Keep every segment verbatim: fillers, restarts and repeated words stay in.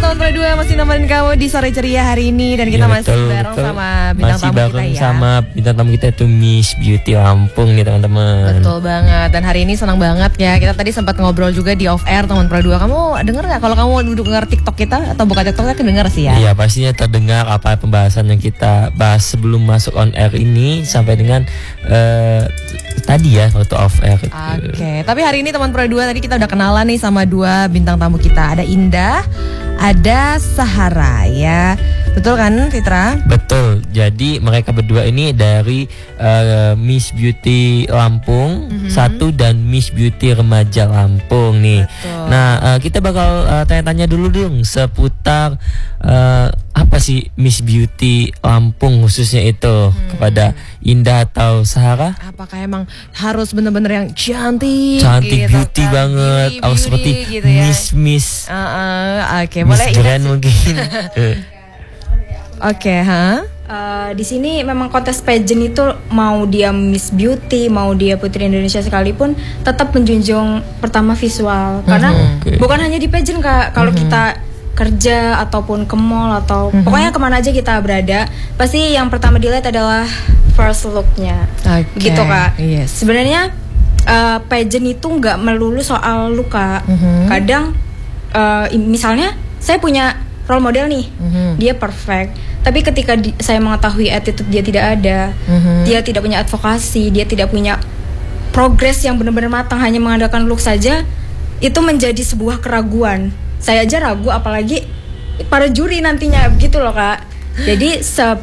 teman Pro dua masih nemenin kamu di sore ceria hari ini. Dan kita ya, masih betul, bareng betul. sama bintang masih tamu kita ya. sama bintang tamu kita itu Miss Beauty Lampung nih teman-teman. Betul banget. Dan hari ini senang banget ya. Kita tadi sempat ngobrol juga di off air teman Pro dua. Kamu denger gak kalau kamu duduk denger TikTok kita atau buka TikTok kita denger sih ya? Iya pastinya terdengar apa pembahasan yang kita bahas sebelum masuk on air ini sampai dengan uh, tadi ya waktu off air. Oke, okay. Tapi hari ini teman Pro dua tadi kita udah kenalan nih sama dua bintang tamu kita. Ada Indah, ada Sahara ya. Betul kan Fitra? Betul. Jadi mereka berdua ini dari uh, Miss Beauty Lampung mm-hmm. satu dan Miss Beauty Remaja Lampung nih. Betul. Nah uh, kita bakal uh, tanya-tanya dulu dong seputar uh, apa sih Miss Beauty Lampung khususnya itu hmm. kepada Indah atau Sahara? Apakah emang harus bener-bener yang cantik? Cantik gitu, beauty kan? banget, beauty, oh beauty, seperti gitu ya? Miss Miss. Uh, uh, Oke, okay, Miss boleh. Grand mungkin. Oke, okay, ha? Uh, di sini memang kontes pageant itu mau dia Miss Beauty, mau dia Putri Indonesia sekalipun tetap menjunjung pertama visual. Karena mm-hmm. okay. bukan hanya di pageant Kak, kalau mm-hmm. kita kerja ataupun ke mall atau mm-hmm. pokoknya kemana aja kita berada, pasti yang pertama dilihat adalah first look-nya. Okay. Gitu Kak. Yes. Sebenarnya uh, pageant itu nggak melulu soal look Kak. Mm-hmm. Kadang uh, misalnya saya punya role model nih, mm-hmm. dia perfect. Tapi ketika di, saya mengetahui attitude dia tidak ada, mm-hmm. dia tidak punya advokasi, dia tidak punya progres yang benar-benar matang, hanya mengandalkan look saja, itu menjadi sebuah keraguan. Saya aja ragu, apalagi para juri nantinya, gitu loh Kak. Jadi se, uh,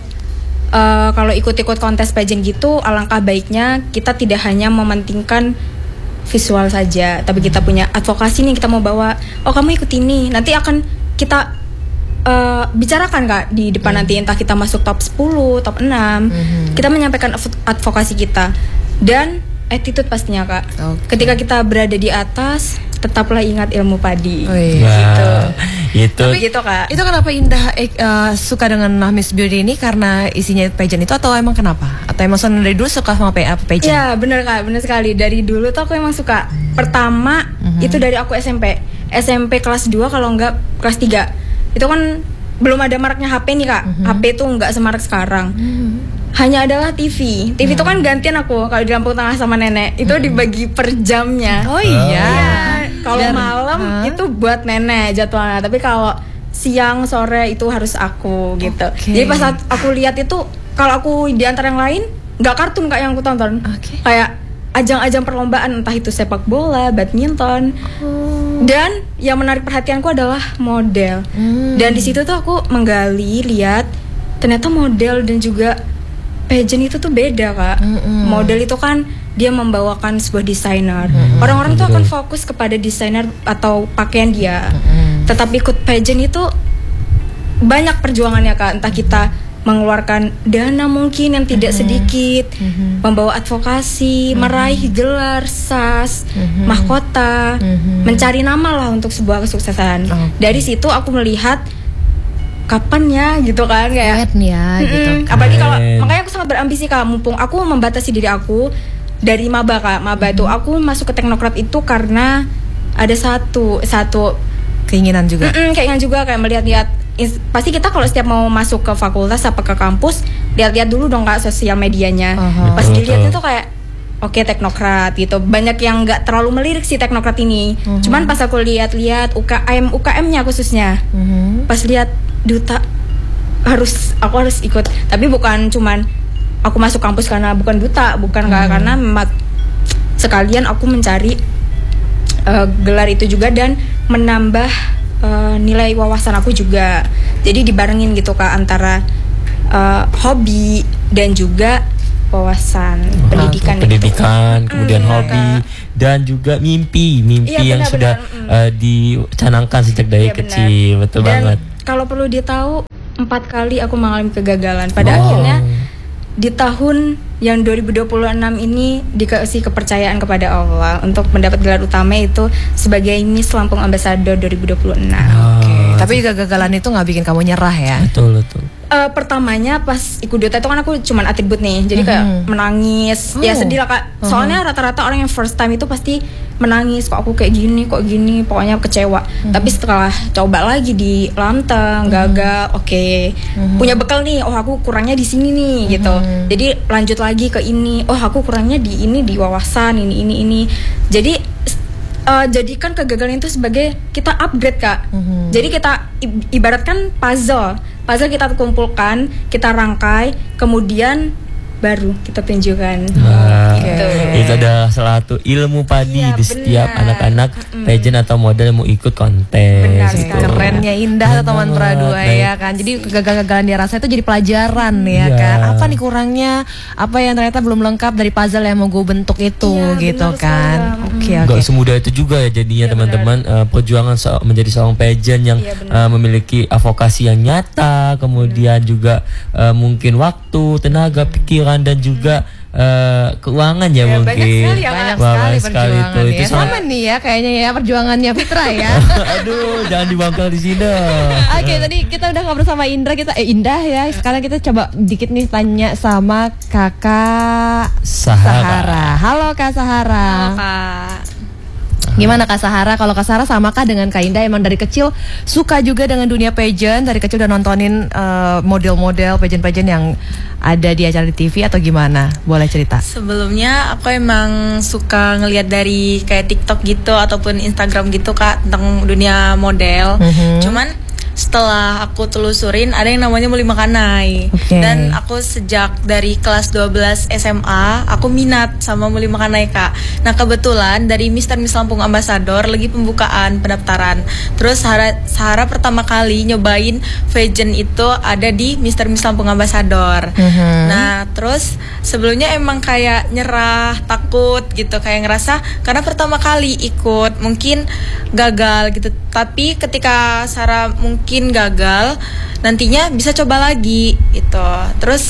kalau ikut-ikut kontes pageant gitu, alangkah baiknya kita tidak hanya mementingkan visual saja, tapi kita punya advokasi nih, kita mau bawa, oh kamu ikut ini, nanti akan kita Uh, bicarakan Kak di depan mm. nanti, entah kita masuk top sepuluh, top enam, mm-hmm. kita menyampaikan advokasi kita dan attitude pastinya Kak. Okay. Ketika kita berada di atas, tetaplah ingat ilmu padi. Oh, iya. Gitu. Itu. Tapi gitu Kak. Itu kenapa Indah eh, uh, suka dengan Miss Beauty ini karena isinya pageant itu atau emang kenapa? Atau emang dari dulu suka sama pageant? Iya benar Kak, benar sekali. Dari dulu tuh aku emang suka. Pertama mm-hmm. itu dari aku S M P, S M P kelas dua kalau enggak kelas tiga. Itu kan belum ada maraknya H P nih Kak. Mm-hmm. H P tuh nggak semarak sekarang. Mm-hmm. Hanya adalah T V. T V mm-hmm. itu kan gantian aku kalau di Lampung Tengah sama nenek. Itu mm-hmm. dibagi per jamnya. Oh iya. Ya, kalau malam huh? itu buat nenek jadwalnya. Tapi kalau siang sore itu harus aku gitu. Okay. Jadi pas aku lihat itu, kalau aku di antara yang lain nggak kartun Kak yang aku tonton. Okay. Kayak ajang-ajang perlombaan, entah itu sepak bola, badminton. Oh. Dan yang menarik perhatianku adalah model. Hmm. Dan di situ tuh aku menggali, lihat ternyata model dan juga pageant itu tuh beda Kak. Hmm. Model itu kan dia membawakan sebuah desainer. Hmm. Orang-orang tuh akan fokus kepada desainer atau pakaian dia. Hmm. Tetapi ikut pageant itu banyak perjuangannya Kak. Entah kita mengeluarkan dana mungkin yang tidak mm-hmm. sedikit, mm-hmm. membawa advokasi, mm-hmm. meraih gelar, sas, mm-hmm. mahkota, mm-hmm. mencari nama lah untuk sebuah kesuksesan. Okay. Dari situ aku melihat kapan ya gitu kan kayak nih ya gitu. Apalagi kalau makanya aku sangat berambisi Kak, mumpung aku membatasi diri aku dari maba Kak. Maba itu mm-hmm. aku masuk ke teknokrat itu karena ada satu satu keinginan juga. Keinginan juga kayak melihat-lihat. Pasti kita kalau setiap mau masuk ke fakultas apa ke kampus, lihat-lihat dulu dong Kak sosial medianya. Uh-huh. Pas dilihatnya tuh kayak oke okay, teknokrat gitu. Banyak yang nggak terlalu melirik si teknokrat ini. Uh-huh. Cuman pas aku lihat-lihat U K M U K M-nya khususnya. Uh-huh. Pas lihat duta harus aku harus ikut. Tapi bukan cuman aku masuk kampus karena bukan duta, bukan uh-huh. Kak, karena mat, sekalian aku mencari uh, gelar itu juga dan menambah Uh, nilai wawasan aku juga. Jadi dibarengin gitu Kak antara uh, hobi dan juga wawasan nah, pendidikan pendidikan gitu. kemudian mm, hobi Kak. Dan juga mimpi mimpi iya, yang benar, sudah benar. Uh, dicanangkan sejak dari iya, kecil benar. Betul dan banget. Kalau perlu ditahu empat kali aku mengalami kegagalan pada oh. akhirnya di tahun yang dua ribu dua puluh enam ini dikasih kepercayaan kepada Allah untuk mendapat gelar utama itu sebagai Miss Lampung Ambassador dua ribu dua puluh enam. Oh, okay. Tapi kegagalan itu nggak bikin kamu nyerah ya? Betul betul. Uh, pertamanya pas ikut duta itu kan aku cuman atribut nih, jadi kayak mm-hmm. menangis, oh. ya sedih lah Kak. Soalnya uh-huh. rata-rata orang yang first time itu pasti menangis, kok aku kayak gini, kok gini, pokoknya kecewa. Mm-hmm. Tapi setelah coba lagi di Lanteng, mm-hmm. gagal, oke, okay. mm-hmm. punya bekal nih, oh aku kurangnya di sini nih, mm-hmm. gitu. Jadi lanjut lagi ke ini, oh aku kurangnya di ini, di wawasan, ini, ini, ini. Jadi uh, jadikan kegagalan itu sebagai kita upgrade, Kak. Mm-hmm. Jadi kita ibaratkan puzzle, puzzle kita kumpulkan, kita rangkai, kemudian baru kita tunjukkan. Nah, gitu. Itu adalah salah satu ilmu padi iya, di setiap benar. anak-anak mm. pageant atau model yang mau ikut kontes. Benar, gitu. Kerennya Indah teman Pra dua ya kan. Jadi kegagalan dia rasa itu jadi pelajaran ya, ya kan. Apa nih kurangnya? Apa yang ternyata belum lengkap dari puzzle yang mau gue bentuk itu ya, gitu kan. Oke, okay, oke. Okay. Gak semudah itu juga ya jadinya ya, teman-teman uh, perjuangan so- menjadi seorang pageant yang ya, uh, memiliki advokasi yang nyata, kemudian benar. juga uh, mungkin waktu, tenaga, pikiran dan juga uh, keuangan ya, ya mungkin banyak sekali, ya, banyak Wah, sekali sekali perjuangan itu, itu ya. Sama nih ya kayaknya ya perjuangannya Fitra ya. Aduh, jangan dibangkal di sini. Oke, okay, tadi kita udah ngobrol sama Indra, kita eh Indah ya. Sekarang kita coba dikit nih tanya sama Kakak Sahara. Sahara. Halo Kak Sahara. Halo Kak. Gimana Kak Sahara? Kalau Kak Sahara samakah dengan Kak Indah, emang dari kecil suka juga dengan dunia pageant? Dari kecil udah nontonin uh, model-model pageant-pageant yang ada di acara di T V atau gimana? Boleh cerita? Sebelumnya aku emang suka ngelihat dari kayak TikTok gitu ataupun Instagram gitu Kak tentang dunia model. Mm-hmm. Cuman setelah aku telusurin ada yang namanya Muli Makanai. Okay. Dan aku sejak dari kelas dua belas S M A aku minat sama Muli Makanai Kak. Nah kebetulan dari Mister Miss Lampung Ambassador lagi pembukaan pendaftaran. Terus Sahara, Sahara pertama kali nyobain pageant itu ada di Mister Miss Lampung Ambassador. Mm-hmm. Nah terus sebelumnya emang kayak nyerah, takut gitu, kayak ngerasa karena pertama kali ikut mungkin gagal gitu. Tapi ketika Sahara mungkin mungkin gagal, nantinya bisa coba lagi gitu. Terus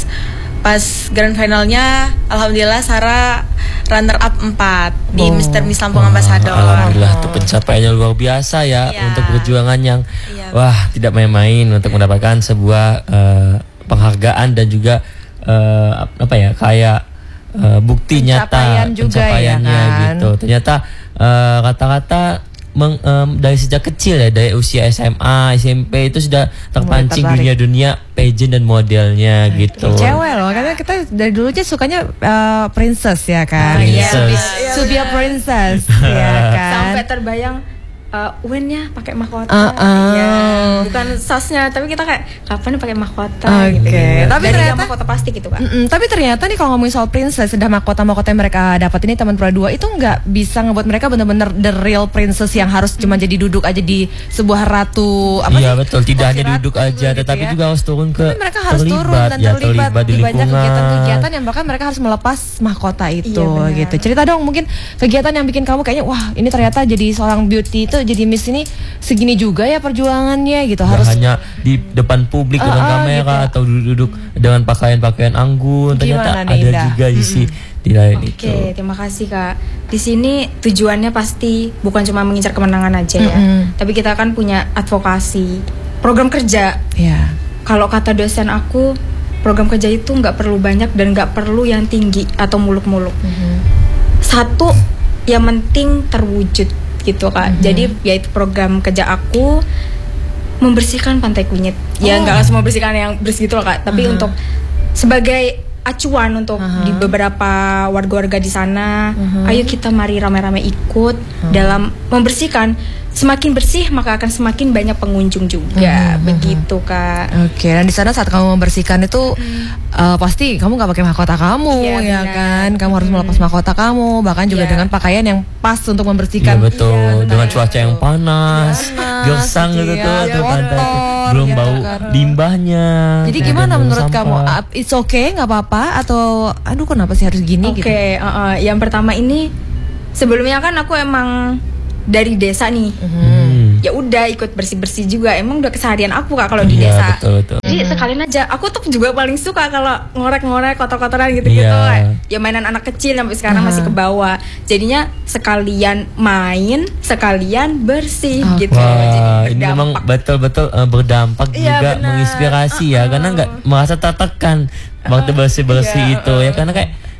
pas grand finalnya alhamdulillah Sahara runner up empat oh. di Mister Miss Lampung oh. Ambassador. Alhamdulillah, itu pencapaiannya luar biasa ya, ya. Untuk perjuangan yang ya. wah tidak main-main untuk mendapatkan sebuah uh, penghargaan dan juga uh, apa ya kayak uh, bukti pencapaian nyata juga pencapaiannya ya kan? Gitu. Ternyata uh, kata-kata Meng, um, dari sejak kecil ya, dari usia S M A, S M P itu sudah terpancing dunia-dunia pageant dan modelnya nah, gitu. Cewek loh, karena kita dari dulu aja sukanya uh, princess ya kan. Princess. To be a princess ya kan. Sampai terbayang uh, Wen-nya pakai mahkota. Uh, uh. Ya, bukan sasnya, tapi kita kayak kapan nih pakai mahkota okay. gitu. Tapi dari ternyata mahkota plastik itu kan. Tapi ternyata nih kalau ngomongin soal princess, sudah mahkota-mahkota yang mereka dapat ini teman Pra dua itu nggak bisa ngebuat mereka benar-benar the real princess yang harus mm. cuma jadi duduk aja di sebuah ratu apa Iya sih? betul, tidak hanya duduk aja gitu tetapi ya. juga harus turun ke tapi mereka harus terlibat, turun dan ya, terlibat, terlibat di, di banyak kegiatan-kegiatan yang bahkan mereka harus melepas mahkota itu iya, gitu. Cerita dong mungkin kegiatan yang bikin kamu kayaknya wah ini ternyata jadi seorang beauty itu jadi Miss ini segini juga ya perjuangannya gitu. Nggak harus hanya di depan publik uh, dengan uh, kamera gitu. Atau duduk-duduk dengan pakaian-pakaian anggun. Ternyata ada Indah? juga isi mm-hmm. di lain okay, itu. Oke, terima kasih Kak. Di sini tujuannya pasti bukan cuma mengincar kemenangan aja ya, mm-hmm. tapi kita kan punya advokasi, program kerja. Yeah. Kalau kata dosen aku, program kerja itu nggak perlu banyak dan nggak perlu yang tinggi atau muluk-muluk. Mm-hmm. Satu, yang penting terwujud gitu Kak. Mm-hmm. Jadi yaitu program kerja aku membersihkan Pantai Kunyit. Ya nggak oh. langsung membersihkan yang bersih gitu loh Kak, tapi uh-huh. untuk sebagai acuan untuk uh-huh. di beberapa warga-warga di sana, uh-huh. ayo kita mari rame-rame ikut uh-huh. dalam membersihkan. Semakin bersih maka akan semakin banyak pengunjung juga, uh-huh. begitu Kak. Oke, okay. Dan di sana saat kamu membersihkan itu hmm. uh, pasti kamu nggak pakai mahkota kamu, iya, ya benar. kan? Kamu harus hmm. melepas mahkota kamu, bahkan juga yeah. dengan pakaian yang pas untuk membersihkan. Iya betul, yeah, dengan cuaca yang panas, panas gersang gitu iya, tuh, iya, pantai belum gitu bau kan. limbahnya. Jadi gimana menurut sampah. kamu? It's okay, nggak apa-apa atau aduh kenapa sih harus gini? Oke, okay, gitu? uh, uh, yang pertama ini sebelumnya kan aku emang dari desa nih, hmm. ya udah ikut bersih bersih juga. Emang udah keseharian aku Kak kalau di iya, desa. Betul, betul. Jadi hmm. sekalian aja. Aku tuh juga paling suka kalau ngorek-ngorek kotor-kotoran gitu-gitu. Iya. Ya mainan anak kecil sampai sekarang uh. masih ke bawah. Jadinya sekalian main, sekalian bersih oh. gitu. Wah, ini memang betul-betul uh, berdampak iya, juga bener. menginspirasi uh, ya, karena nggak merasa tertekan waktu bersih-bersih iya, itu uh. ya, karena kayak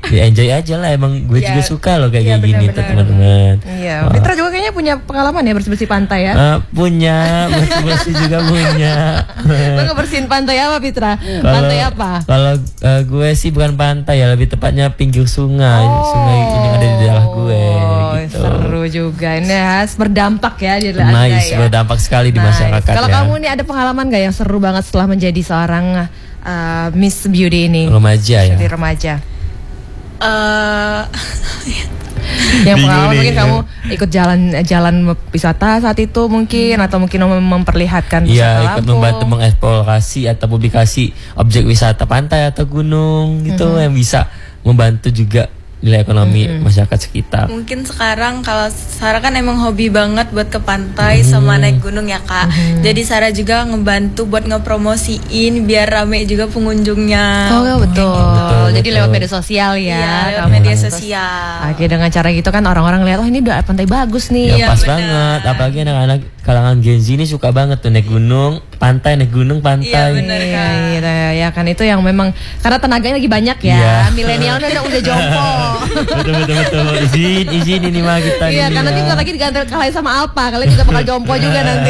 Ya enjoy aja lah, emang gue Ya. juga suka loh kayak Ya, gini tuh benar-benar. teman-teman. Iya, Fitra juga kayaknya punya pengalaman ya bersih-bersih pantai ya. Eh, punya, bersih-bersih juga punya. Lo ngebersihin pantai apa Fitra? Pantai apa? Kalau eh, gue sih bukan pantai ya, lebih tepatnya pinggir sungai, sungai ini yang ada di daerah gue. Oh, Gitu. seru juga. Ini harus berdampak ya di Anda Nice, ya. berdampak sekali di Nice. masyarakat. Kalau ya. kamu nih ada pengalaman gak yang seru banget setelah menjadi seorang uh, Miss Beauty ini? Remaja ya. Jadi remaja. Eh, Yang Bingung pengalaman nih. mungkin kamu ikut jalan jalan wisata saat itu mungkin atau mungkin mem- memperlihatkan Iya, wisata ikut Lampung. membantu mengeksplorasi atau publikasi objek wisata pantai atau gunung gitu yang bisa membantu juga nilai ekonomi masyarakat sekitar. mungkin sekarang kalau Sarah kan emang hobi banget buat ke pantai sama naik gunung ya kak. Jadi Sarah juga ngebantu buat ngepromosiin biar rame juga pengunjungnya. Oh betul. Betul, Jadi betul. lewat media sosial ya. Iya, lewat kamu media langsung. sosial. Oke, dengan cara gitu kan orang-orang lihat oh ini udah pantai bagus nih. Ya Iya, pas benar. banget, apalagi anak-anak kalangan Gen Z ini suka banget tuh naik gunung, pantai, naik gunung, Iya, pantai. benar. Iya, gitu ya, ya kan itu yang memang karena tenaganya lagi banyak ya. Iya. Milenial udah udah jompo. betul betul betul. Izin izin ini mah kita. Iya, ini karena nanti ya. bentar lagi diganti kalian sama Alpa, kalian juga bakal jompo juga nanti.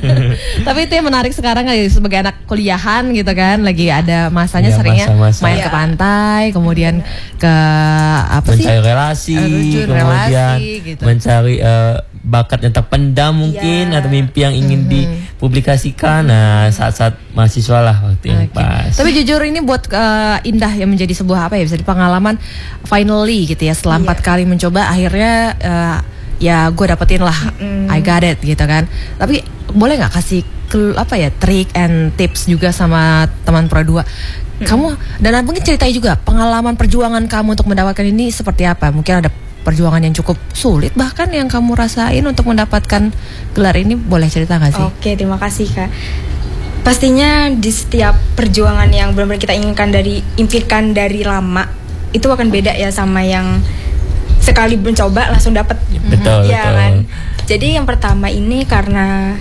Tapi itu yang menarik sekarang kayak sebagai anak kuliahan gitu kan, lagi ada masanya Iya, seringnya masa-masa. main ke pantai, kemudian ke apa sih? Mencari relasi, Terjun kemudian relasi, gitu. mencari eh, bakat yang terpendam mungkin Iya. atau mimpi yang ingin dipublikasikan. Nah, saat-saat mahasiswa lah waktu yang Oke. pas. Tapi jujur ini buat eh, Indah yang menjadi sebuah apa ya bisa di pengalaman finally gitu ya setelah empat kali mencoba akhirnya eh, ya gue dapetin lah I got it gitu kan. Tapi boleh nggak kasih ke, apa ya trik and tips juga sama teman Pro dua kamu dan mungkin ceritain juga pengalaman perjuangan kamu untuk mendapatkan ini seperti apa. Mungkin ada perjuangan yang cukup sulit bahkan yang kamu rasain untuk mendapatkan gelar ini, boleh cerita nggak sih? Oke, terima kasih Kak. Pastinya di setiap perjuangan yang benar-benar kita inginkan dari impikan dari lama itu akan beda ya sama yang sekali mencoba langsung dapat. Betul, Ya betul. kan. Jadi yang pertama ini karena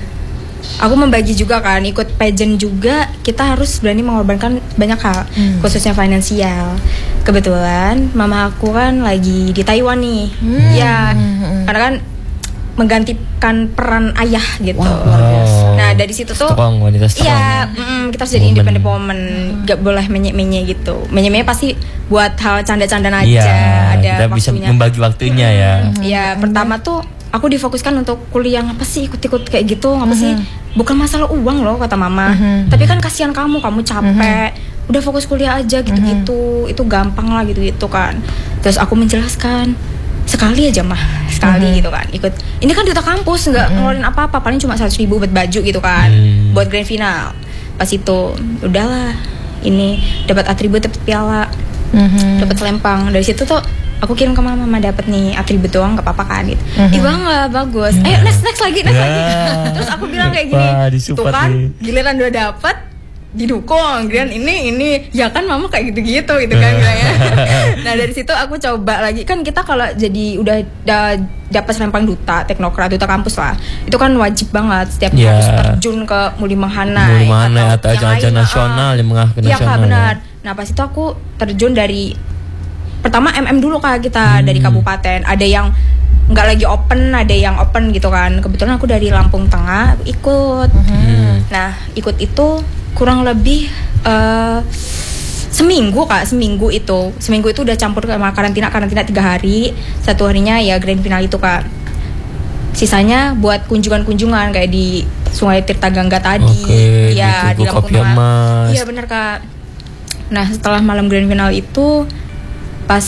aku membagi juga kan, ikut pageant juga kita harus berani mengorbankan banyak hal, khususnya finansial. Kebetulan mama aku kan lagi di Taiwan nih, ya karena kan menggantikan peran ayah gitu. Oh. Nah dari situ tuh, Strong, wanita strong. iya, mm, kita harus jadi Woman. independent woman, gak boleh menye-menye gitu. Menye-menye pasti buat hal canda-candaan aja, Iya, ada kita bisa waktunya. membagi waktunya ya. Ya pertama tuh aku difokuskan untuk kuliah, ngapa sih ikut-ikut kayak gitu, ngapa sih, bukan masalah uang loh kata mama, tapi kan kasihan kamu, kamu capek, udah fokus kuliah aja gitu-gitu, itu gampang lah gitu-gitu kan. Terus aku menjelaskan sekali aja mah, sekali gitu kan, ikut, ini kan duta kampus nggak ngeluarin apa-apa, paling cuma seratus ribu buat baju gitu kan, Hmm. buat grand final. Pas itu udahlah, ini dapat atribut, dapat piala, dapat selempang. Dari situ tuh aku kirim ke mama, mama dapat nih atribut doang nggak apa-apa kan gitu. Ih bangga, bagus. Ayo next next lagi next Ya. lagi. Terus aku bilang kayak gini, Wah, tuh disupport kan nih. giliran udah dapat didukung, giliran ini ini ya kan mama kayak gitu-gitu gitu kan bilangnya. Nah dari situ aku coba lagi, kan kita kalau jadi udah da, dapat selempang duta teknokrat, duta kampus lah, itu kan wajib banget setiap Ya. harus terjun ke Muli Mahana Muli Mahana atau yang ajang-ajang lain, nasional ah. yang mengarah ke Iya nasional, kak ya. benar. Nah pas itu aku terjun dari pertama M M dulu kak kita dari kabupaten, ada yang nggak lagi open, ada yang open gitu kan. Kebetulan aku dari Lampung Tengah, aku ikut. Nah ikut itu kurang lebih eh, seminggu kak, seminggu itu, seminggu itu udah campur sama karantina, karantina tiga hari, satu harinya ya grand final itu kak. Sisanya buat kunjungan-kunjungan kayak di Sungai Tirta Gangga tadi, Oke, ya gitu, di Lampung Kopi Tengah. Emas. Iya benar kak. Nah setelah malam grand final itu pas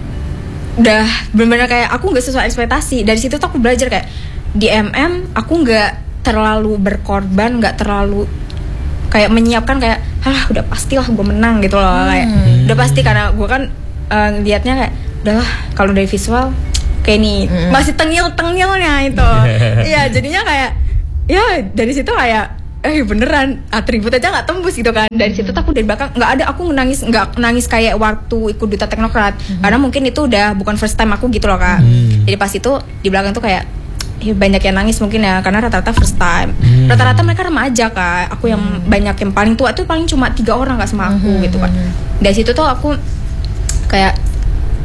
udah benar-benar kayak aku nggak sesuai ekspektasi. Dari situ tuh aku belajar kayak di M M aku nggak terlalu berkorban, nggak terlalu kayak menyiapkan kayak halah udah pastilah gue menang gitu loh, kayak udah pasti karena gue kan uh, liatnya kayak udahlah kalau dari visual kayak ini masih tengil-tengilnya itu. Iya jadinya kayak ya dari situ kayak eh beneran atribut aja nggak tembus gitu kan. Dari situ tuh aku dari belakang nggak ada, aku nangis, nggak nangis kayak waktu ikut duta teknokrat, karena mungkin itu udah bukan first time aku gitu loh kak. Jadi pas itu di belakang tuh kayak ya banyak yang nangis mungkin ya, karena rata-rata first time. Rata-rata mereka remaja kak. Aku yang banyak yang paling tua tuh paling cuma tiga orang kak sama aku gitu kan. Dari situ tuh aku kayak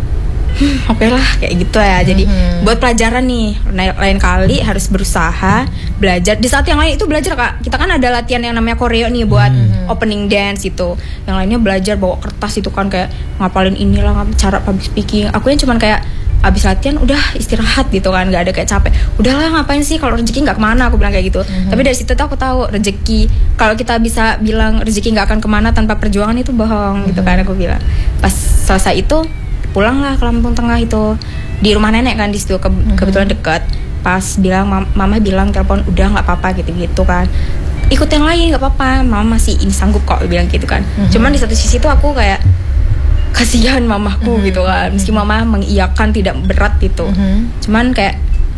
hmm, oke okay lah kayak gitu ya. Jadi mm-hmm. buat pelajaran nih, lain kali harus berusaha belajar. Di saat yang lain itu belajar Kak. Kita kan ada latihan yang namanya koreo nih buat mm-hmm. opening dance itu. Yang lainnya belajar bawa kertas itu kan kayak ngapalin inilah cara public speaking. Aku yang cuman kayak abis latihan udah istirahat gitu kan, nggak ada kayak capek. Udahlah ngapain sih kalau rezeki nggak kemana, aku bilang kayak gitu. Mm-hmm. Tapi dari situ tuh aku tahu rezeki, kalau kita bisa bilang rezeki nggak akan kemana tanpa perjuangan itu bohong mm-hmm. gitu kan aku bilang. Pas selesai itu pulanglah ke Lampung Tengah itu, di rumah nenek kan di situ ke- mm-hmm. kebetulan dekat. Pas bilang mam- mama bilang telepon udah nggak apa-apa gitu-gitu kan. Ikut yang lain nggak apa-apa, mama masih ini sanggup kok bilang gitu kan. Mm-hmm. Cuman di satu sisi tuh aku kayak kasihan mamaku mm-hmm. gitu kan, meski mama mengiyakan tidak berat itu, mm-hmm. cuman kayak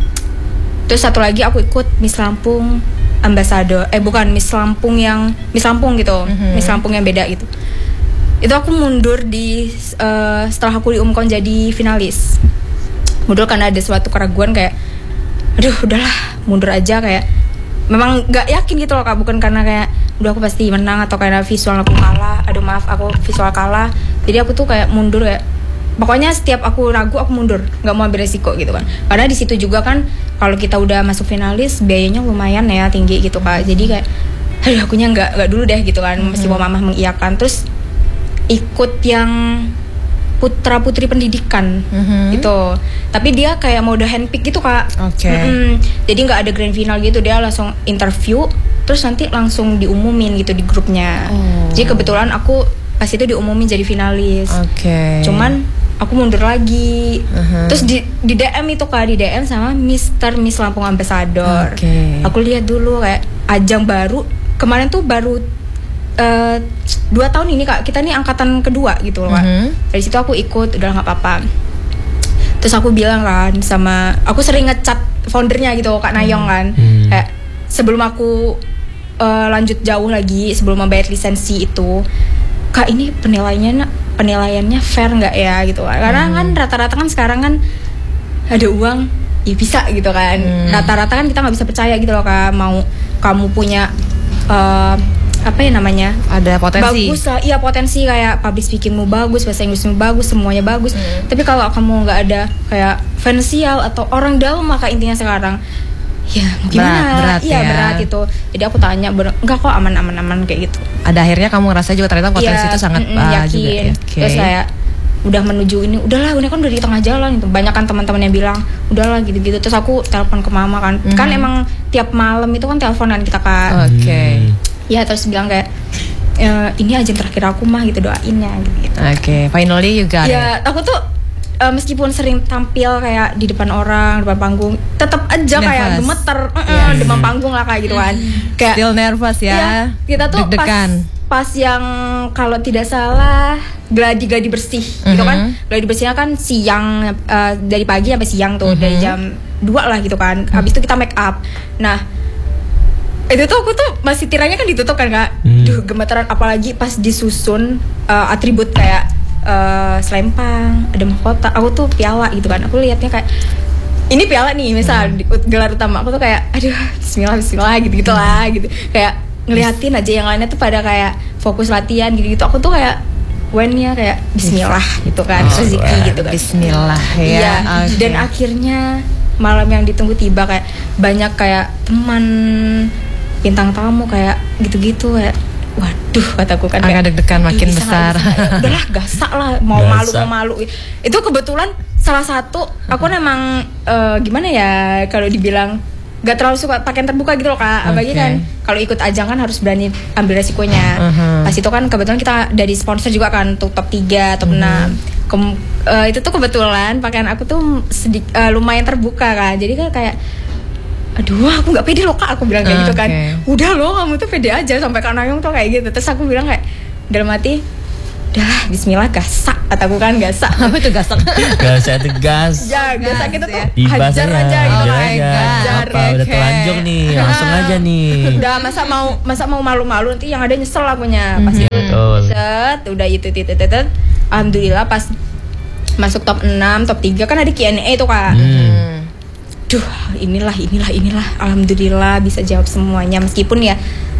terus satu lagi aku ikut Miss Lampung Ambassador, eh bukan Miss Lampung yang Miss Lampung gitu, mm-hmm. Miss Lampung yang beda gitu. Itu aku mundur di uh, setelah aku diumumkan jadi finalis, mundur karena ada suatu keraguan kayak, aduh udahlah mundur aja kayak, memang nggak yakin gitu loh Kak, bukan karena kayak udah aku pasti menang atau karena visual aku kalah, aduh maaf aku visual kalah, jadi aku tuh kayak mundur ya. Pokoknya setiap aku ragu aku mundur, nggak mau ambil resiko gitu kan. Karena di situ juga kan kalau kita udah masuk finalis biayanya lumayan ya tinggi gitu Kak. Jadi kayak, aduh akunya nggak nggak dulu deh gitu kan, mesti mau mama mengiyakan. Terus ikut yang putra putri pendidikan mm-hmm. gitu, tapi dia kayak mode handpick gitu Kak. Oke. Okay. Mm-hmm. Jadi nggak ada grand final gitu, dia langsung interview, terus nanti langsung diumumin gitu di grupnya. Oh. Jadi kebetulan aku pas itu diumumin jadi finalis. Oke. Okay. Cuman aku mundur lagi. Uh-huh. Terus di di D M itu Kak, di D M sama Mister Miss Lampung Ambassador. Oke. Okay. Aku lihat dulu kayak ajang baru kemarin tuh baru Uh, dua tahun ini Kak, kita nih angkatan kedua gitu loh Kak. Mm-hmm. Dari situ aku ikut, udah nggak apa-apa. Terus aku bilang kan sama, aku sering ngechat foundernya gitu Kak Nayong kan, mm-hmm. kayak sebelum aku uh, lanjut jauh lagi, sebelum membayar lisensi itu, Kak ini penilaiannya penilaiannya fair nggak ya gitu kan? Karena mm-hmm. kan rata-rata kan sekarang kan ada uang, ya bisa gitu kan. Mm-hmm. Rata-rata kan kita nggak bisa percaya gitu loh Kak, mau kamu punya uh, apa ya namanya, ada potensi bagus lah, iya potensi kayak public speakingmu bagus, bahasa Inggrismu bagus, semuanya bagus. Hmm. Tapi kalau kamu nggak ada kayak finansial atau orang dalam, maka intinya sekarang ya gimana, berat, berat iya ya. berat itu. Jadi aku tanya, enggak kok aman-aman-aman kayak gitu. Ada akhirnya kamu ngerasa juga ternyata potensi ya, itu sangat mm, uh, yakin. Juga, ya. Okay. Terus kayak udah menuju ini, udahlah ini kan udah di tengah jalan gitu. Banyak kan teman-teman yang bilang udahlah gitu-gitu. Terus aku telepon ke mama kan, mm-hmm. kan emang tiap malam itu kan teleponan kita kan. Oke. Okay. Ya terus bilang kayak e, ini ajang terakhir aku mah gitu, doainnya gitu. Oke, okay, finally you got ya, it. Aku tuh uh, meskipun sering tampil kayak di depan orang, depan panggung, tetap aja nervous. Kayak gemeter, uh-uh, yes. demam panggung lah kayak gitu kan. Kayak still nervous ya. Ya kita tuh deg-degan. pas pas yang kalau tidak salah gladi-gladi bersih mm-hmm. gitu kan. Gladi bersihnya kan siang, uh, dari pagi sampai siang tuh, mm-hmm. dari jam dua lah gitu kan. Habis itu kita make up. Nah, itu tuh aku tuh masih tiranya kan ditutup kan Kak. Hmm. Duh gemeteran, apalagi pas disusun uh, atribut kayak uh, selempang, ada mahkota, aku tuh piala gitu kan. Aku lihatnya kayak ini piala nih misal hmm. di, gelar utama, aku tuh kayak aduh bismillah bismillah gitu-gitu hmm. lah gitu. Kayak ngeliatin aja yang lainnya tuh pada kayak fokus latihan gitu-gitu. Aku tuh kayak when-nya kayak bismillah gitu kan, oh, rezeki gitu kan. Bismillah ya. Iya, okay. Dan akhirnya malam yang ditunggu tiba, kayak banyak kayak teman bintang tamu kayak gitu-gitu kayak waduh kataku kan agak deg-degan makin besar. Udahlah gasak lah, mau malu mau malu. Itu kebetulan salah satu aku memang uh, gimana ya kalau dibilang gak terlalu suka pakaian terbuka gitu loh Kak. Apalagi okay. kan kalau ikut ajang kan harus berani ambil resikonya. Uh-huh. Pas itu kan kebetulan kita dari sponsor juga kan untuk top tiga, top uh-huh. enam. Kem- uh, itu tuh kebetulan pakaian aku tuh sedik, uh, lumayan terbuka kan. Jadi kan kayak aduh aku gak pede loh Kak, aku bilang kayak okay. gitu kan. Udah loh kamu tuh pede aja, sampai Kak Nayong tuh kayak gitu. Terus aku bilang kayak dalam hati udahlah bismillah gasak, kataku kan gasak. Apa itu gasak? Gasak itu gas. Ya gasak itu tuh dibas hajar aja gitu. Oh my god. Hajar, apa udah telanjur nih, langsung aja nih. Udah masa mau masa mau malu-malu, nanti yang ada nyesel akunya. Pas mm-hmm. itu set udah itu itu itu. Alhamdulillah pas masuk top enam, top tiga kan ada Q and A tuh Kak. Hmm. Duh, inilah inilah inilah alhamdulillah bisa jawab semuanya, meskipun ya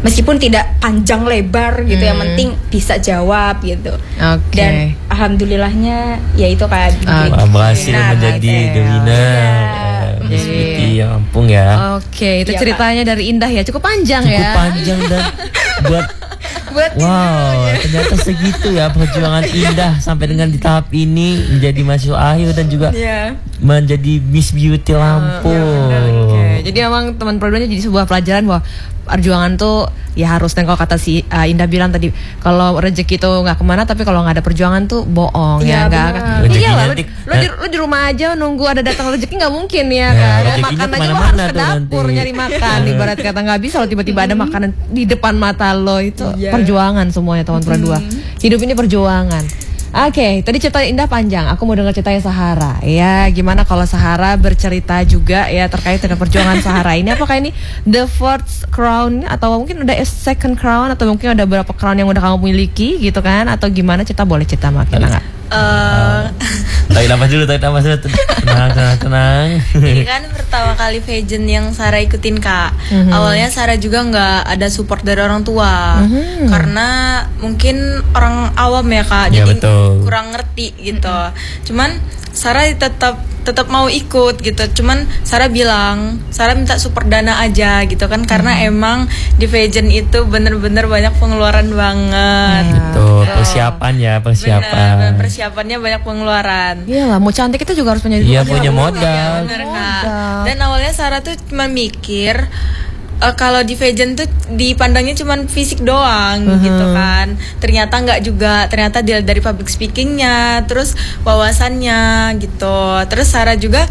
meskipun tidak panjang lebar gitu, hmm. yang penting bisa jawab gitu. Okay. Dan alhamdulillahnya ya itu kayak okay. gitu. Berhasil nah, menjadi the winner Miss Beauty Lampung ya. Oke, okay, itu ya, ceritanya Kak. Dari Indah ya, cukup panjang cukup ya. Cukup panjang dan buat buat wow, ya. Ternyata segitu ya perjuangan Indah sampai dengan di tahap ini menjadi mahasiswa akhir dan juga yeah. menjadi Miss Beauty Lampung. Uh, ya, okay. Jadi memang teman perduanya jadi sebuah pelajaran bahwa perjuangan tuh ya harus, dan kalau kata si uh, Indah bilang tadi, kalau rezeki itu nggak kemana, tapi kalau nggak ada perjuangan tuh bohong ya nggak. Iya lah, lu, lu, di, lu di rumah aja nunggu ada datang rezeki nggak mungkin ya kan. Nah, makan aja lo harus ke dapur nanti. Nyari makan. Ibarat kata nggak bisa lo tiba-tiba ada makanan di depan mata lo, itu yeah. perjuangan semuanya teman perdua. Hidup ini perjuangan. Oke, okay, tadi cerita Indah panjang. Aku mau dengar ceritanya Sahara. Ya, gimana kalau Sahara bercerita juga ya terkait dengan perjuangan Sahara ini? Apakah ini the fourth crown atau mungkin udah second crown atau mungkin ada beberapa crown yang udah kamu miliki gitu kan? Atau gimana? Cerita boleh cerita makin enggak? Uh, tarik nafas dulu, tarik nafas dulu. Tenang, tenang, tenang. Ini kan pertama kali pageant yang Sarah ikutin Kak. Mm-hmm. Awalnya Sarah juga nggak ada support dari orang tua, mm-hmm. karena mungkin orang awam ya Kak, ya, jadi betul. kurang ngerti gitu. Mm-hmm. Cuman Sarah tetap tetap mau ikut gitu. Cuman Sarah bilang, Sarah minta support dana aja gitu kan, karena hmm. emang di pageant itu bener-bener banyak pengeluaran banget. Hmm. Betul, persiapan ya, persiapan. Bener, persiapannya banyak pengeluaran. Iyalah, mau cantik itu juga harus punya Iya, punya modal. Ya, bener, Kak. Dan awalnya Sarah tuh cuma mikir Uh, kalau di pageant tuh dipandangnya cuma fisik doang, uh-huh. gitu kan. Ternyata nggak juga, ternyata dia dari public speakingnya, terus wawasannya gitu. Terus Sarah juga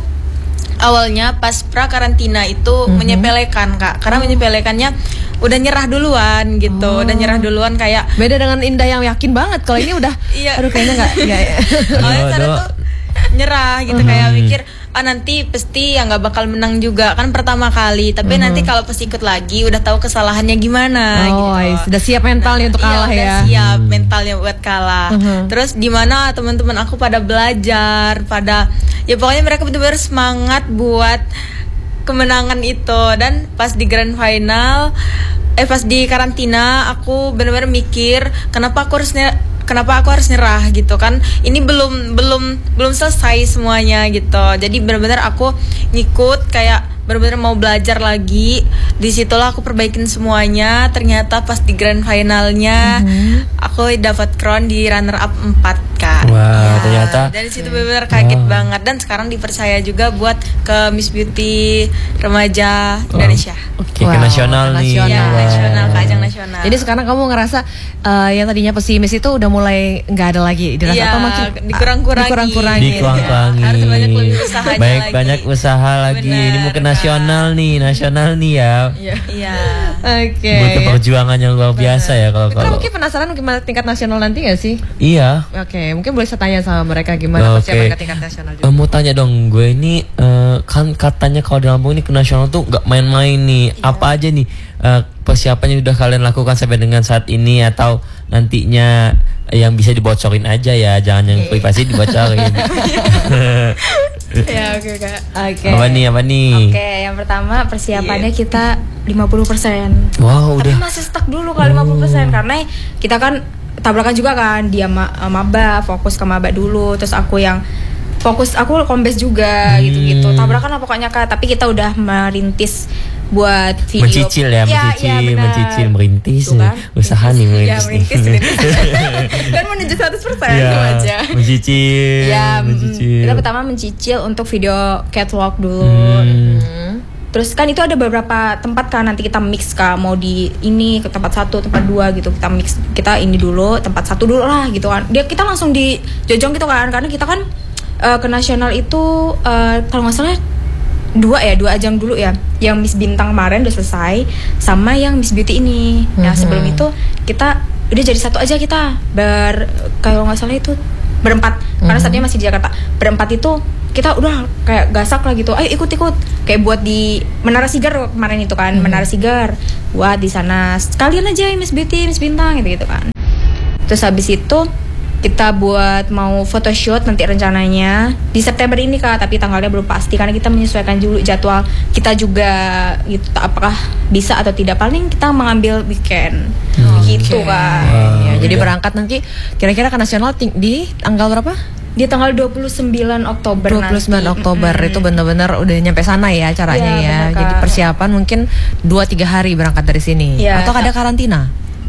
awalnya pas pra karantina itu uh-huh. menyepelekan Kak, karena menyepelekannya udah nyerah duluan gitu, oh. udah nyerah duluan kayak. Beda dengan Indah yang yakin banget kalau ini udah, iya. aduh kayaknya nggak, nggak ya. Awalnya Sarah tuh nyerah gitu, uh-huh. kayak mikir ah nanti pasti ya nggak bakal menang juga kan pertama kali, tapi uh-huh. nanti kalau pas ikut lagi udah tahu kesalahannya gimana. Oh, gitu. Sudah siap mentalnya nah, untuk kalah iya, ya. Udah siap hmm. mentalnya buat kalah. Uh-huh. Terus di mana teman-teman aku pada belajar, pada ya pokoknya mereka benar-benar semangat buat kemenangan itu. Dan pas di grand final, eh pas di karantina aku benar-benar mikir kenapa aku harus kenapa aku harus nyerah gitu kan, ini belum belum belum selesai semuanya gitu. Jadi benar-benar aku ngikut kayak benar-benar mau belajar lagi. Disitulah aku perbaikin semuanya. Ternyata pas di grand finalnya mm-hmm. aku dapat crown di runner up empat Kak. Wow, ya, ternyata dari situ benar-benar kaget wow. banget, dan sekarang dipercaya juga buat ke Miss Beauty Remaja Indonesia. Oke, okay, wow, ke nasional nih. Ya, wow. nasional, ke ajang nasional. Jadi sekarang kamu ngerasa uh, yang tadinya pesimis itu udah mulai nggak ada lagi dirasa ya, atau makin dikurang-kurangi. Dikurang-kurangi. Dikurang-kurangi. Ya. Harus banyak lebih usahanya Baik, lagi. banyak usaha lagi. Bener, ini mau ke nasional Kak. nih, nasional nih ya. Iya. Oke. Butuh perjuangan yang luar biasa ya kalau kalau. Mungkin penasaran gimana tingkat nasional nanti nggak sih? Iya. Oke, okay, mungkin boleh saya tanya sama mereka gimana okay. persiapan ke tingkat nasional juga. Uh, mau tanya dong, gue ini uh, kan katanya kalau di Lampung ini ke nasional tuh nggak main-main nih. Iya. Apa aja nih uh, persiapannya udah kalian lakukan sampai dengan saat ini, atau nantinya yang bisa dibocorin aja ya, jangan yang okay. privasi dibocorin. Ya oke okay, Kak. Oke. Okay. Apa nih, apa nih? Oke, okay, yang pertama persiapannya yeah. kita lima puluh persen. Wow, Tapi udah. masih stuck dulu kalau lima puluh persen karena kita kan tabrakan juga kan, dia ma- maba, fokus ke maba dulu, terus aku yang fokus aku kombes juga hmm. gitu-gitu. Tabrakan lah pokoknya Kak, tapi kita udah merintis buat video. Mencicil ya, ya mencicil, ya, mencicil, merintis, kan? usaha nih merintis. Ya, merintis, merintis. Dan menuju seratus persen ya, aja. Mencicil, ya, mencicil. Kita pertama mencicil untuk video catwalk dulu. Hmm. Hmm. Terus kan itu ada beberapa tempat kan, nanti kita mix Kak, mau di ini ke tempat satu, tempat dua gitu, kita mix, kita ini dulu, tempat satu dulu lah gitu kan. Dia kita langsung di jojong gitu kan, karena kita kan uh, ke nasional itu uh, kalau nggak salah dua ya, dua ajang dulu ya, yang Miss Bintang kemarin udah selesai, sama yang Miss Beauty ini. Mm-hmm. Nah sebelum itu kita udah jadi satu aja kita ber, kalau nggak salah itu berempat, mm-hmm. karena saatnya masih di Jakarta. Berempat itu kita udah kayak gasak lah gitu, ayo ikut-ikut, kayak buat di Menara Sigar kemarin itu kan, mm-hmm. Menara Sigar, buat di sana sekalian aja Miss Beauty, Miss Bintang gitu gitu kan. Terus habis itu kita buat mau photoshoot nanti rencananya di September ini Kak, tapi tanggalnya belum pasti karena kita menyesuaikan dulu jadwal kita juga gitu, apakah bisa atau tidak, paling kita mengambil weekend hmm. gitu okay. Kak. Wow. Ya, jadi Udah. berangkat nanti kira-kira ke nasional ting- di tanggal berapa? Di tanggal dua puluh sembilan Oktober dua puluh sembilan nanti. Oktober Mm-hmm. itu benar-benar udah nyampe sana ya caranya Ya, ya. benar, Kak. Jadi persiapan mungkin dua tiga hari berangkat dari sini. Ya, atau ada Kak. karantina?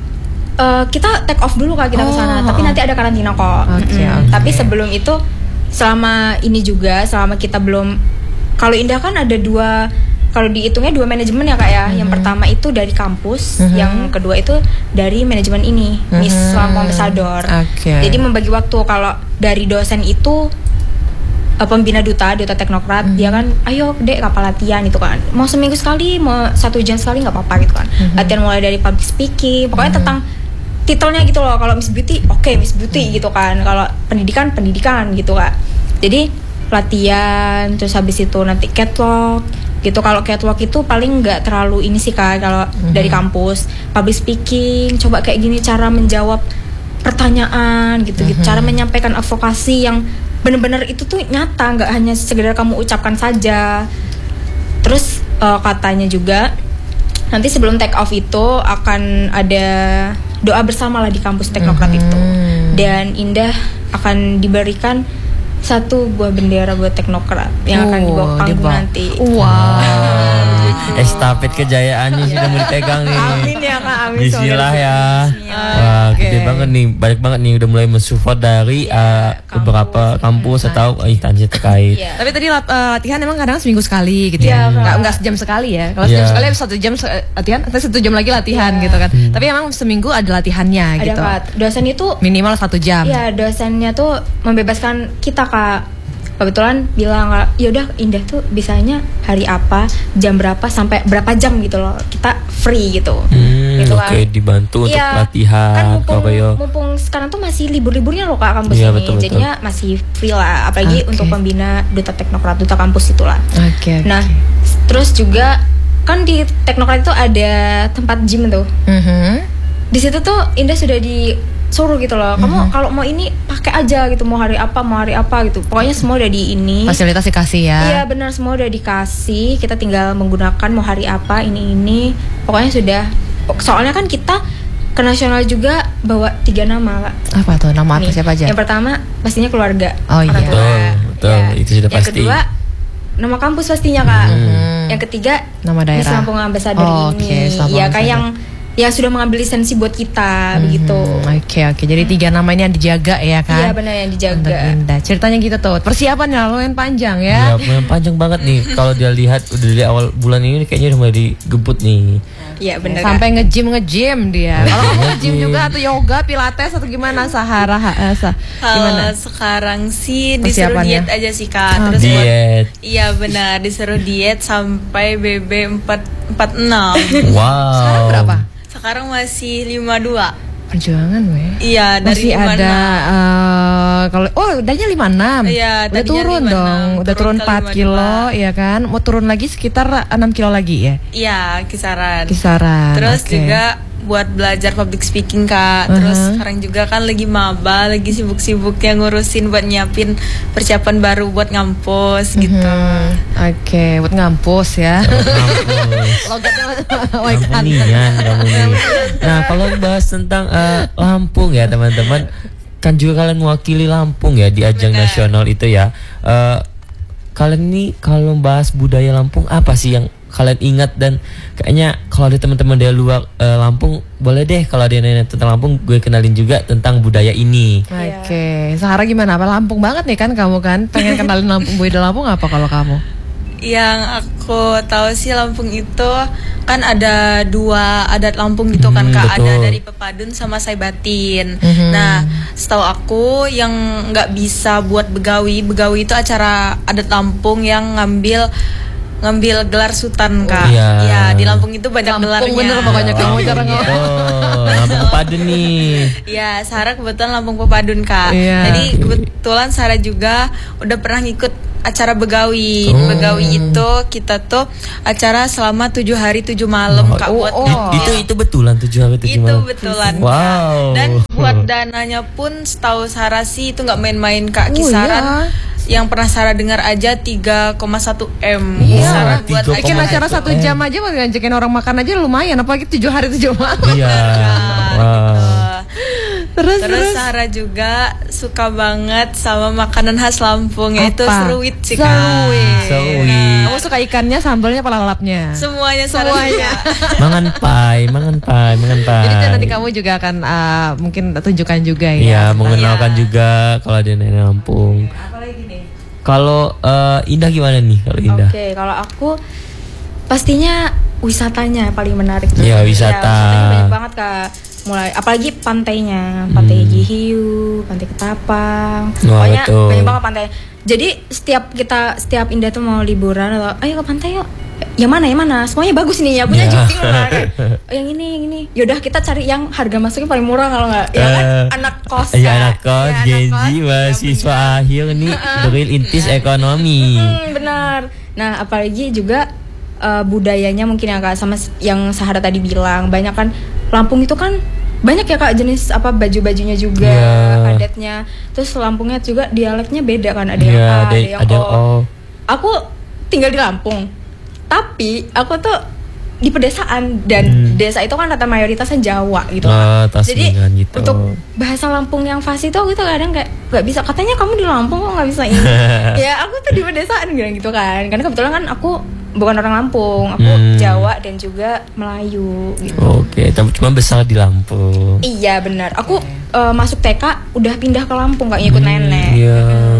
Uh, kita take off dulu Kak, kita Oh, ke sana, tapi oh. nanti ada karantina kok. Oke, Mm-mm. oke. Tapi sebelum itu selama ini juga selama kita belum, kalau Indah kan ada dua, kalau dihitungnya dua manajemen ya Kak ya. Mm-hmm. Yang pertama itu dari kampus, Mm-hmm. yang kedua itu dari manajemen ini, Miss Mm-hmm. Lampung Ambassador. Oke. Jadi membagi waktu. Kalau dari dosen itu uh, pembina duta, duta teknokrat, Mm-hmm. dia kan, ayo dek kapal latihan gitu kan. Mau seminggu sekali, mau satu jam sekali nggak apa-apa gitu kan. Mm-hmm. Latihan mulai dari public speaking, pokoknya tentang titelnya gitu loh. Kalau Miss Beauty, oke okay, Miss Beauty Hmm. gitu kan. Kalau pendidikan, pendidikan gitu Kak. Jadi latihan, terus habis itu nanti catwalk gitu. Kalau catwalk itu paling nggak terlalu ini sih Kak. Kalau Hmm. dari kampus, public speaking, coba kayak gini cara menjawab pertanyaan gitu-gitu. Hmm. Cara menyampaikan advokasi yang benar-benar itu tuh nyata, nggak hanya sekedar kamu ucapkan saja. Terus uh, katanya juga nanti sebelum take off itu akan ada doa bersama lah di kampus teknokrat Mm-hmm. itu, dan Indah akan diberikan satu buah bendera buat teknokrat yang akan dibawa ke panggung dibawa. nanti. Wow. Estafet kejayaannya sudah mau dipegang nih. Amin ya Kak, amin. Bismillah ya. Wah, Oke. gede banget nih, banyak banget nih udah mulai mensupport dari uh, beberapa kampus atau instansi terkait. Iya. Tapi tadi lat- eh, latihan emang kadang seminggu sekali gitu Iya, ya, Kak. nggak nggak sejam sekali ya. Kalau Iya. sejam sekali satu jam se- latihan, nanti satu jam lagi latihan Iya. gitu kan. Tapi emang seminggu ada latihannya Ada gitu. Kak, dosen itu Minimal satu jam. Iya, dosennya tuh membebaskan kita Kak. Kebetulan bilang, ya udah Indah tuh bisanya hari apa, jam berapa sampai berapa jam gitu loh. Kita free gitu. Hmm, gitu oke, dibantu untuk Iya, latihan, kan mumpung, koreo. mumpung sekarang tuh masih libur-liburnya loh Kak kampus Iya, ini. betul, betul. Jadinya masih free lah, apalagi Oke. untuk pembina duta teknokrat, duta kampus itulah. Oke. Nah, terus juga kan di teknokrat itu ada tempat gym tuh. Mhm. Di situ tuh Indah sudah disuruh gitu loh. Kamu kalau mau ini pakai aja gitu, mau hari apa, mau hari apa gitu. Pokoknya semua udah di ini. Fasilitas dikasih ya. Iya benar, semua udah dikasih. Kita tinggal menggunakan mau hari apa, ini ini. Pokoknya sudah. Soalnya kan kita ke nasional juga bawa tiga nama Kak. Apa tuh nama apa Nih, siapa aja? Yang pertama pastinya keluarga. Oh, orang iya. tua. Betul, betul. Ya. Itu sudah Yang pasti. kedua nama kampus pastinya Kak. Hmm. Yang ketiga Nama daerah. Miss Lampung Ambassador Oh, ini. oke, Miss Lampung Iya kayak Ambassador. yang yang sudah mengambil lisensi buat kita begitu. Hmm, Oke oke. Jadi tiga nama ini yang dijaga ya kan? Iya benar yang Untuk dijaga. Indah. Ceritanya gitu tuh. Persiapannya lumayan panjang ya. Ya, lumayan panjang banget nih. Kalau dia lihat udah dari awal bulan ini kayaknya udah mulai digebut nih. Iya benar. Sampai nge-gym nge-gym dia. Kalau kamu nge-gym Nge-gym. juga atau yoga, pilates atau gimana Sahara eh, sa- gimana? Kalau sekarang sih disuruh Persiapannya? diet aja sih Kak. Oh, Terus buat- Diet. iya benar, disuruh diet sampai B B empat empat enam. Wow. Sekarang berapa? Sekarang masih lima dua. Perjuangan weh. Iya, Masih dari lima ada eh, kalau oh udahnya lima puluh enam. Iya, Udah tadinya turun lima puluh enam, dong. Udah turun turun ke empat lima puluh kilo dua. ya kan. Mau turun lagi sekitar enam kilo lagi ya. Iya, kisaran. Kisaran. Terus oke. juga buat belajar public speaking Kak. Terus Uh-huh. sekarang juga kan lagi maba, lagi sibuk-sibuknya ngurusin buat nyiapin persiapan baru buat ngampus gitu. Hmm, Oke, buat ngampus ya. Mampus. Logatnya like Kampunian kamu nih. Nah, kalau bahas tentang eh, Lampung ya teman-teman, kan juga kalian mewakili Lampung ya di ajang Benar. nasional itu ya. Eh, kalian ini kalau bahas budaya Lampung apa sih yang kalian ingat, dan kayaknya kalau ada teman-teman dari luar eh, Lampung boleh deh kalau ada yang nanya tentang Lampung gue kenalin juga tentang budaya ini. Oke, Sahara gimana? Apa Lampung banget nih kan kamu kan? Pengen kenalin Lampung, budaya Lampung apa kalau kamu? Yang aku tahu sih Lampung itu kan ada dua adat Lampung gitu Hmm, kan Kak. betul. Ada dari Pepadun sama Saibatin. Mhm. Nah, setahu aku yang nggak bisa buat begawi, begawi itu acara adat Lampung yang ngambil ngambil gelar sultan Kak. Iya. Ya, di Lampung itu banyak Lampung gelarnya. bener pokoknya kamu cara ngomong. Oh, Lampung Pepadun nih. Iya, Sarah kebetulan Lampung Pepadun Kak. Iya. Jadi kebetulan Sarah juga udah pernah ngikut acara begawi. Oh. Begawi itu kita tuh acara selama tujuh hari tujuh malam Oh, Kak oh, buat oh. ngambil. Itu itu betulan tujuh hari tujuh Itu malam. betulan Kak. Wow. Dan buat dananya pun setahu Sarah sih itu nggak main-main Kak. Oh, Kisaran iya. yang pernah Sarah dengar aja tiga koma satu M. Iya. Sarah buat tiga Bikin koma acara satu satu jam aja buat ngajakin orang makan aja lumayan, apalagi tujuh hari tujuh malam. Iya. Wow. Terus Terus terus. Sarah juga suka banget sama makanan khas Lampung yaitu Apa? seruit sih Kak. Seruit. Seruit. Kamu suka ikannya, sambalnya, apa lalapnya? Semuanya Sarah Semuanya. suka. Mangan pai, mangan pai, mangan pai. Jadi nanti kamu juga akan uh, mungkin tunjukkan juga ya. Iya, mengenalkan juga kalau ada nenek Lampung. Apalagi nih? Kalau eh, Indah gimana nih kalau Indah? Oke, kalau aku pastinya wisatanya paling menarik. Iya, wisata. Ya, wisatanya banyak banget Kak. Mulai apalagi pantainya, pantai Hmm. Gihiu, pantai Ketapang. Wah, Pokoknya betul. banyak banget pantai. Jadi setiap kita setiap Indah tuh mau liburan atau ayo ke pantai yuk. Yang mana yang mana? Semuanya bagus nih. Aku Ya. juga bingung lah. Kayak, "Oh, yang ini yang ini. Yaudah kita cari yang harga masuknya paling murah kalau nggak. Ya kan Eh, anak kos. Iya, Kak. anak kos, Ya, anak Gen Z, kos. Ya, mahasiswa akhir nih, drill intis ekonomi. Hmm, benar. Nah, apalagi juga eh, budayanya mungkin ya Kak, sama s- yang Sahara tadi bilang, banyak kan Lampung itu kan banyak ya Kak jenis apa baju-bajunya juga, Iya. adatnya. Terus Lampungnya juga dialeknya beda kan, ada Iya, yang A, ada- ada yang ada O. O. Aku tinggal di Lampung. Tapi aku tuh di pedesaan dan Hmm. desa itu kan rata mayoritasnya Jawa gitu. Oh, kan. Jadi Taslingan gitu. untuk bahasa Lampung yang fasih itu aku tuh kadang kayak nggak bisa. Katanya kamu di Lampung kok nggak bisa ini. Ya aku tuh di pedesaan bilang gitu kan. Karena kebetulan kan aku bukan orang Lampung, aku Hmm. Jawa dan juga Melayu gitu. Oke, tapi cuma besar di Lampung. Iya benar. Aku eh, masuk T K udah pindah ke Lampung nggak ngikut Hmm, nenek. Iya.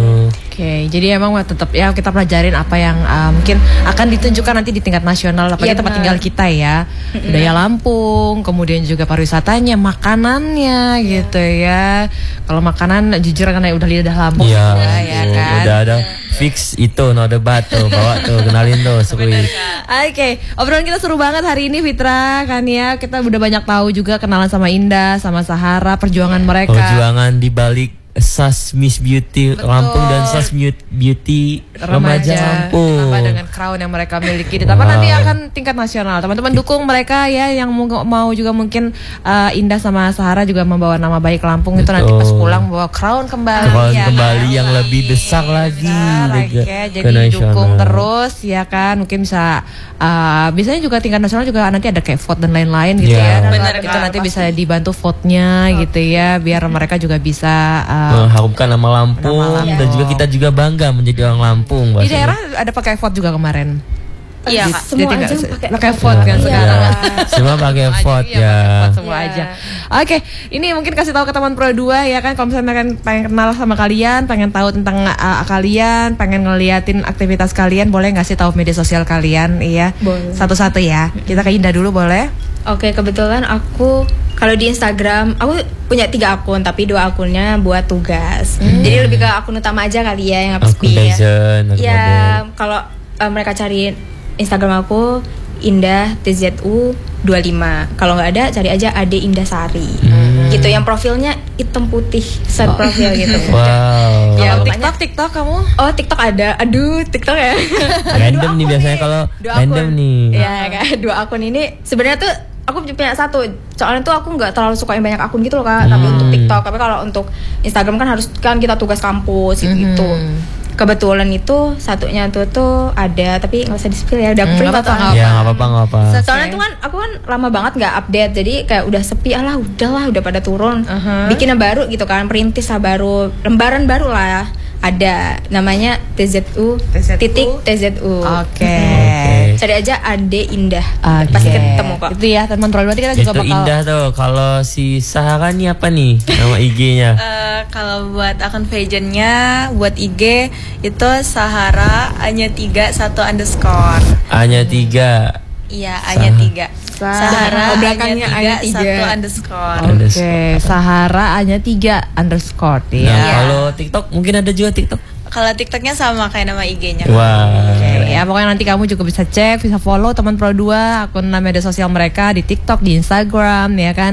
Oke, jadi emang tetap ya kita pelajarin apa yang uh, mungkin akan ditunjukkan nanti di tingkat nasional, apalagi Iya, tempat benar. tinggal kita ya, budaya Lampung, kemudian juga pariwisatanya, makanannya gitu ya. Kalau makanan jujur karena udah lidah Lampung Iya. juga, ya betul. kan. Udah ada fix itu, no debat tuh, bawa tuh, kenalin tuh, seruit. Oke, obrolan kita seru banget hari ini Fitra kan ya. Kita udah banyak tahu juga kenalan sama Indah, sama Sahara, perjuangan mereka. Perjuangan di balik S A S Miss Beauty Betul. Lampung dan S A S Mute Beauty Remaja Lampung. Ditambah dengan crown yang mereka miliki. Ditambah Wow. nanti akan tingkat nasional. Teman-teman dukung mereka ya yang mau, mau juga mungkin uh, Indah sama Sahara juga membawa nama baik Lampung. Itu nanti pas Betul. pulang bawa crown kembali. Crown ya kembali kan? yang lebih besar lagi. Benar, Liga- oke. ke Jadi nasional. dukung terus ya kan. Mungkin bisa uh, biasanya juga tingkat nasional juga nanti ada kayak vote dan lain-lain gitu Ya. ya. Benar, Itu Kak, nanti pasti. bisa dibantu vote-nya gitu ya biar mereka juga bisa uh, Mengharumkan nama Lampung, Nama Lampung. dan juga kita juga bangga menjadi orang Lampung. di bahasanya. daerah ada pakai vote juga kemarin. Iya Kak. Semua Jadi aja nggak- pakai pakai vote kan Iya. sekarang. Semua pakai vote Iya, ya. pakai vote semua Iya. aja. Oke, ini mungkin kasih tahu ke teman Pro dua ya kan, kalau misalnya pengen, pengen kenal sama kalian, pengen tahu tentang uh, kalian, pengen ngeliatin aktivitas kalian, boleh nggak sih tahu media sosial kalian? Iya. Boleh. Satu-satu ya. Kita ke Indah dulu boleh? Oke, kebetulan aku kalau di Instagram aku punya tiga akun, tapi dua akunnya buat tugas. Jadi lebih ke akun utama aja kali ya yang Akun upspeed. Dyson, akun model. Ya, kalau eh, mereka cari Instagram aku Indah T Z U dua puluh lima. Kalau nggak ada cari aja Ade Indah Sari. Gitu yang profilnya hitam putih set profil gitu. Wow. Ya, Kalau pokoknya- TikTok, TikTok kamu? Oh, TikTok ada. Aduh, TikTok ya. Ada Random dua nih akun biasanya kalau Dua random akun. nih. Ya, kan dua akun ini sebenarnya tuh aku punya satu. Soalnya tuh aku nggak terlalu suka yang banyak akun gitu loh Kak. Tapi Hmm. untuk TikTok, tapi kalau untuk Instagram kan harus kan kita tugas kampus gitu. gitu. Kebetulan itu satunya tuh tuh ada, tapi nggak usah di-spill ya, udah aku Hmm, private nggak apa-apa, soalnya. Ya nggak apa-apa nggak apa. Oke. Soalnya tuh kan aku kan lama banget nggak update, jadi kayak udah sepi, alah udahlah udah pada turun, Uh-huh. bikin yang baru gitu kan, perintis lah baru, lembaran baru lah ya. Ada namanya T Z U T Z U. titik T Z U. Oke. Oke. Cari aja Ade Indah, Oke. pasti ketemu kok. Itu ya teman Pro dua kita juga Itu bakal Indah tuh. Kalau si Sahara nih apa nih nama I G-nya? Eh, kalau buat akun Fagennya, buat I G itu Sahara hanya tiga satu underscore. Hanya tiga. Iya, hanya tiga. Sahara. Sahara Oh, belakangnya hanya hanya tiga tiga. satu underscore. Oke, Underscore. Sahara hanya tiga underscore Nah, ya. kalau TikTok mungkin ada juga TikTok. Kalau TikToknya sama kayak nama I G-nya. Wah. Oke, ya pokoknya nanti kamu juga bisa cek, bisa follow teman Pro dua akun media sosial mereka di TikTok, di Instagram ya kan.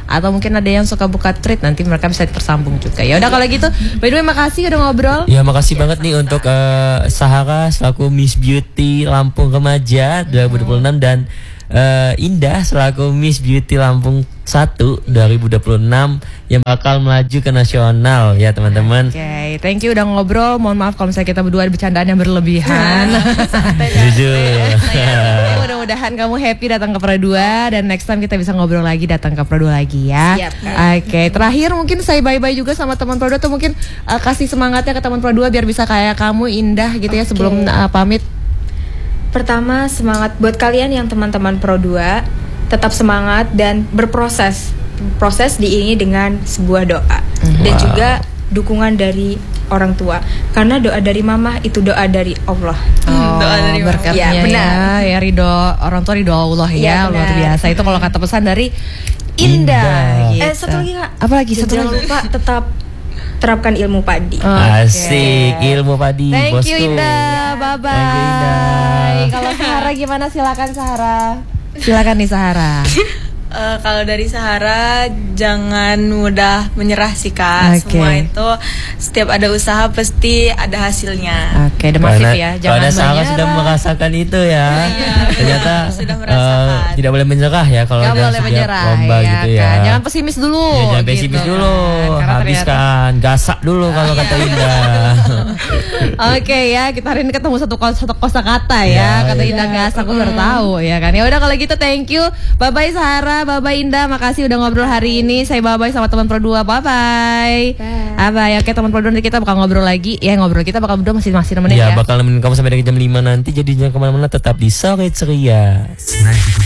atau mungkin ada yang suka buka treat, nanti mereka bisa tersambung juga. Ya udah kalau gitu, by the way makasih udah ngobrol. Ya makasih banget nih untuk uh, Sahara selaku Miss Beauty Lampung Remaja dua ribu dua puluh enam dan uh, Indah selaku Miss Beauty Lampung satu dua ribu dua puluh enam yang bakal melaju ke nasional ya teman-teman. Oke, okay, thank you udah ngobrol. Mohon maaf kalau misalnya kita berdua ada bercandaan yang berlebihan. Jujur. Ya, mudah-mudahan kamu happy datang ke Pro dua dan next time kita bisa ngobrol lagi, datang ke Pro dua lagi ya. Oke, okay, terakhir mungkin saya bye-bye juga sama teman Pro dua atau mungkin uh, kasih semangatnya ke teman Pro dua biar bisa kayak kamu Indah gitu ya, okay, sebelum uh, pamit. Pertama, semangat buat kalian yang teman-teman Pro dua, tetap semangat dan berproses. Proses diiringi dengan sebuah doa wow. dan juga dukungan dari orang tua. Karena doa dari mama itu doa dari Allah. Oh, doa dari berkatnya ya, benar. ya, ya ridho orang tua ridho Allah ya, ya luar biasa. Itu kalau kata pesan dari Indah. Indah. Gitu. Eh satu lagi Kak. Apa lagi? Satu Jangan lagi. lupa tetap terapkan ilmu padi. Okay. Asik, ilmu padi. Thank bosku. you Indah. Bye bye. Thank you Indah. Kalau Sahara gimana? Silakan Sahara. Silakan nih Sahara. Uh, kalau dari Sahara jangan mudah menyerah sih Kak. Okay. Semua itu setiap ada usaha pasti ada hasilnya. Oke, okay, demasif ya. Jangan karena Sahara sudah merasakan itu ya. Ternyata sudah uh, tidak boleh menyerah ya kalau udah setiap menyerah, lomba ya, gitu ya. Kan? Jangan pesimis dulu. Ya, jangan pesimis gitu, dulu. kan? Habiskan, gasak dulu kalau kata Indah. Oke okay, ya, kita hari ini ketemu satu satu kosakata ya. Ya, kata ya. Indah gasak, aku baru tahu ya kan. Ya udah kalau gitu thank you. Bye bye Sahara. Bye-bye Indah, makasih udah ngobrol hari ini. Saya bye-bye sama teman Pro dua. Bye-bye. Bye-bye. Oke, teman Pro dua nanti kita bakal ngobrol lagi. Ya, ngobrol kita bakal berdua masih masih nemenin ya. Ya, bakal nemenin kamu sampai dengan jam lima nanti. Jadi jangan kemana-mana, tetap di Sore Ceria.